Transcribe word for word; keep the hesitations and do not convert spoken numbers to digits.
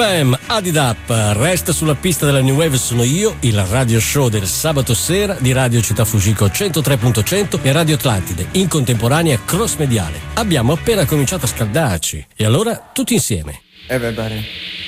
Bam, Adidap, resta sulla pista della New Wave, sono io, il radio show del sabato sera di Radio Città Fujiko centotré punto cento e Radio Atlantide, in contemporanea cross mediale. Abbiamo appena cominciato a scaldarci, e allora tutti insieme. Everybody.